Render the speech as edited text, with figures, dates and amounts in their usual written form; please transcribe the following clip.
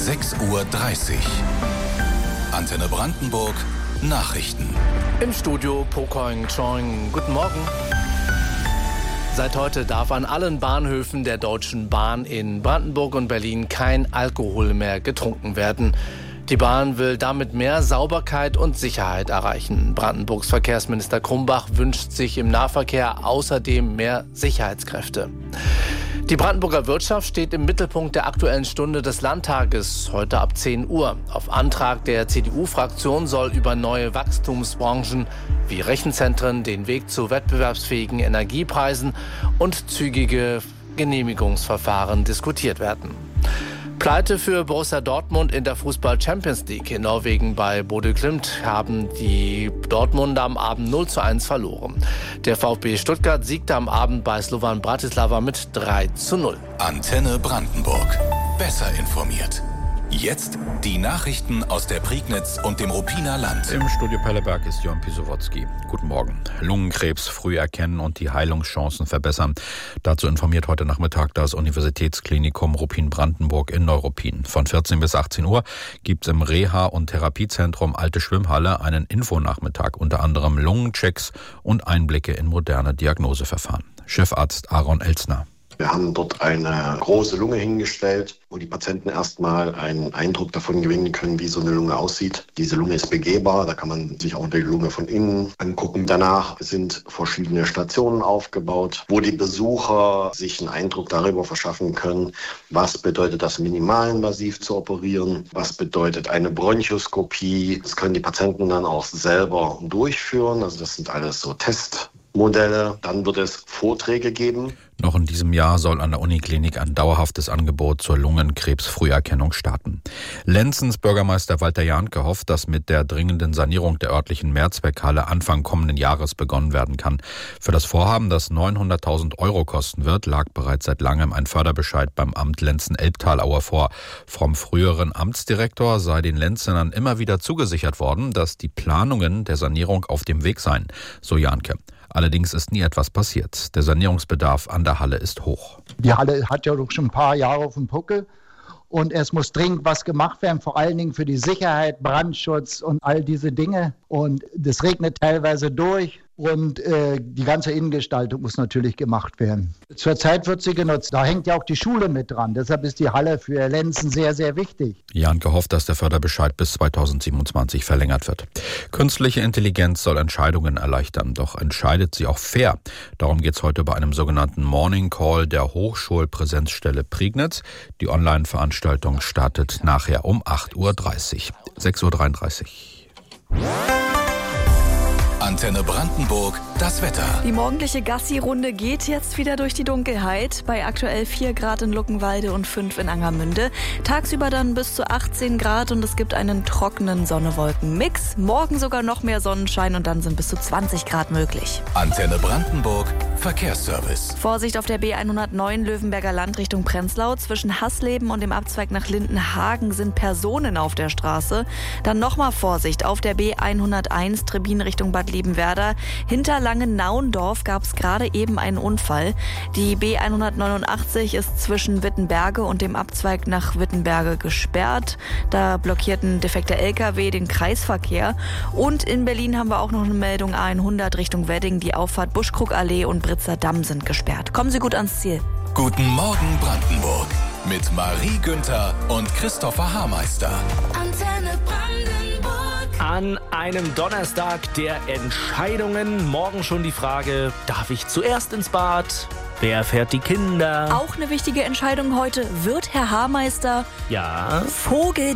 6:30 Uhr. Antenne Brandenburg Nachrichten. Im Studio Pokoing Choing. Guten Morgen. Seit heute darf an allen Bahnhöfen der Deutschen Bahn in Brandenburg und Berlin kein Alkohol mehr getrunken werden. Die Bahn will damit mehr Sauberkeit und Sicherheit erreichen. Brandenburgs Verkehrsminister Krumbach wünscht sich im Nahverkehr außerdem mehr Sicherheitskräfte. Die Brandenburger Wirtschaft steht im Mittelpunkt der Aktuellen Stunde des Landtages, heute ab 10 Uhr. Auf Antrag der CDU-Fraktion soll über neue Wachstumsbranchen wie Rechenzentren, den Weg zu wettbewerbsfähigen Energiepreisen und zügige Genehmigungsverfahren diskutiert werden. Pleite für Borussia Dortmund in der Fußball-Champions League. In Norwegen bei Bodø Glimt haben die Dortmunder am Abend 0:1 verloren. Der VfB Stuttgart siegte am Abend bei Slovan Bratislava mit 3:0. Antenne Brandenburg. Besser informiert. Jetzt die Nachrichten aus der Prignitz und dem Ruppiner Land. Im Studio Pelleberg ist Jörn Pisowotzki. Guten Morgen. Lungenkrebs früh erkennen und die Heilungschancen verbessern. Dazu informiert heute Nachmittag das Universitätsklinikum Ruppin-Brandenburg in Neuruppin. Von 14 bis 18 Uhr gibt es im Reha- und Therapiezentrum Alte Schwimmhalle einen Infonachmittag, unter anderem Lungenchecks und Einblicke in moderne Diagnoseverfahren. Chefarzt Aaron Elsner. Wir haben dort eine große Lunge hingestellt, wo die Patienten erstmal einen Eindruck davon gewinnen können, wie so eine Lunge aussieht. Diese Lunge ist begehbar, da kann man sich auch die Lunge von innen angucken. Danach sind verschiedene Stationen aufgebaut, wo die Besucher sich einen Eindruck darüber verschaffen können, was bedeutet das minimalinvasiv zu operieren, was bedeutet eine Bronchoskopie. Das können die Patienten dann auch selber durchführen, also das sind alles so Testmodelle. Dann wird es Vorträge geben. Noch in diesem Jahr soll an der Uniklinik ein dauerhaftes Angebot zur Lungenkrebsfrüherkennung starten. Lenzens Bürgermeister Walter Jahnke hofft, dass mit der dringenden Sanierung der örtlichen Mehrzweckhalle Anfang kommenden Jahres begonnen werden kann. Für das Vorhaben, das 900.000 € kosten wird, lag bereits seit langem ein Förderbescheid beim Amt Lenzen-Elbtalauer vor. Vom früheren Amtsdirektor sei den Lenzenern immer wieder zugesichert worden, dass die Planungen der Sanierung auf dem Weg seien, so Jahnke. Allerdings ist nie etwas passiert. Der Sanierungsbedarf an der Halle ist hoch. Die Halle hat ja doch schon ein paar Jahre auf dem Puckel und es muss dringend was gemacht werden, vor allen Dingen für die Sicherheit, Brandschutz und all diese Dinge. Und das regnet teilweise durch und die ganze Innengestaltung muss natürlich gemacht werden. Zurzeit wird sie genutzt. Da hängt ja auch die Schule mit dran. Deshalb ist die Halle für Lenzen sehr, sehr wichtig. Jahnke hofft, dass der Förderbescheid bis 2027 verlängert wird. Künstliche Intelligenz soll Entscheidungen erleichtern, doch entscheidet sie auch fair. Darum geht es heute bei einem sogenannten Morning Call der Hochschulpräsenzstelle Prignitz. Die Online-Veranstaltung startet nachher um 8:30 Uhr. 6:33 Uhr. Antenne Brandenburg, das Wetter. Die morgendliche Gassi-Runde geht jetzt wieder durch die Dunkelheit. Bei aktuell 4 Grad in Luckenwalde und 5 in Angermünde. Tagsüber dann bis zu 18 Grad und es gibt einen trockenen Sonne-Wolken-Mix. Morgen sogar noch mehr Sonnenschein und dann sind bis zu 20 Grad möglich. Antenne Brandenburg, Verkehrsservice. Vorsicht auf der B109 Löwenberger Land Richtung Prenzlau. Zwischen Hasleben und dem Abzweig nach Lindenhagen sind Personen auf der Straße. Dann nochmal Vorsicht auf der B101 Trebin Richtung Bad Liebenwerda. Hinter Langenauendorf gab es gerade eben einen Unfall. Die B189 ist zwischen Wittenberge und dem Abzweig nach Wittenberge gesperrt. Da blockiert ein defekter LKW den Kreisverkehr. Und in Berlin haben wir auch noch eine Meldung A100 Richtung Wedding. Die Auffahrt Buschkrugallee und Britzer Damm sind gesperrt. Kommen Sie gut ans Ziel. Guten Morgen Brandenburg mit Marie Günther und Christopher Haarmeister. Antenne Brandenburg. An einem Donnerstag der Entscheidungen. Morgen schon die Frage, darf ich zuerst ins Bad? Wer fährt die Kinder? Auch eine wichtige Entscheidung heute. Wird Herr Haarmeister Ja. Vogel